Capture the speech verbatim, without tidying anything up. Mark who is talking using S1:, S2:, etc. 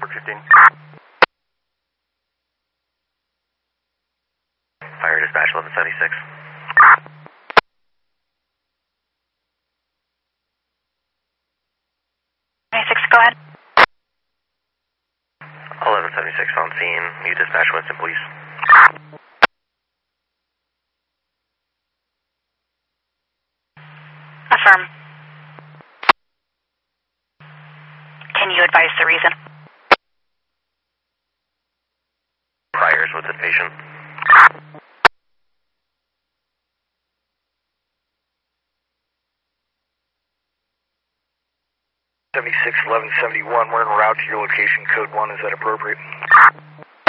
S1: fifteen.
S2: Fire dispatch eleven seventy-six.
S3: twenty-six, go ahead.
S2: eleven seventy-six on scene. You dispatch Winston, please.
S3: Affirm. Can you advise the reason?
S2: Priors with the patient.
S4: seventy-six eleven seventy-one, we're en route to your location, code one, is that appropriate?